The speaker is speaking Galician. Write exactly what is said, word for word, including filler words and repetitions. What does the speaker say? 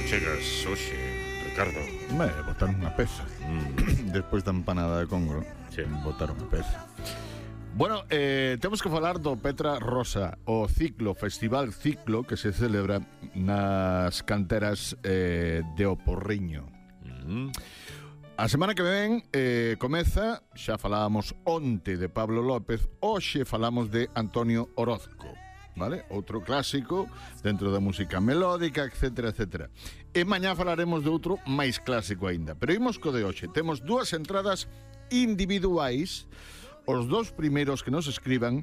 chegas hoxe, Ricardo? Me, botar unha peza. Mm. Despois da empanada de congro, Sí. botar unha peza. Bueno, eh, temos que falar do Petra Rosa, o ciclo, festival ciclo que se celebra nas canteras eh, de O Porriño. Mm. A semana que ven eh, comeza, xa falábamos onte de Pablo López, hoxe falamos de Antonio Orozco, vale? Outro clásico dentro da música melódica, etcétera, etcétera. E mañá falaremos de outro máis clásico aínda. Pero imos co de hoxe. Temos dúas entradas individuais. Os dous primeiros que nos escriban